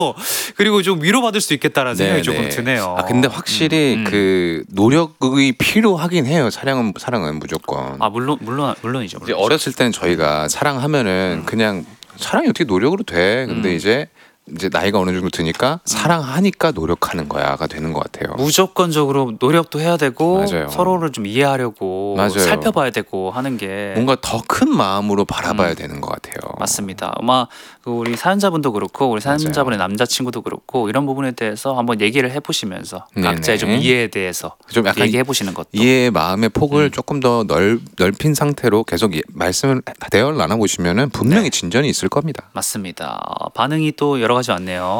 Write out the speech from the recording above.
그리고 좀 위로받을 수 있겠다라는 생각이 조금 드네요. 아 근데 확실히 그 노력이 필요하긴 해요. 사랑은 무조건. 아 물론이죠. 이제 어렸을 때는 저희가 사랑하면은 그냥 사랑이 어떻게 노력으로 돼. 근데 이제 나이가 어느 정도 드니까 사랑하니까 노력하는 거야가 되는 것 같아요. 무조건적으로 노력도 해야 되고 맞아요. 서로를 좀 이해하려고 맞아요. 살펴봐야 되고 하는 게 뭔가 더 큰 마음으로 바라봐야 되는 것 같아요. 맞습니다. 아마 우리 사연자분도 그렇고 우리 사연자분의 남자친구도 그렇고 이런 부분에 대해서 한번 얘기를 해보시면서 각자의 좀 이해에 대해서 좀 약간 얘기해보시는 것도 이해의 마음의 폭을 조금 더 넓힌 상태로 계속 말씀을 대화를 나눠보시면은 분명히 진전이 있을 겁니다. 맞습니다. 반응이 또 여러 가지 왔네요.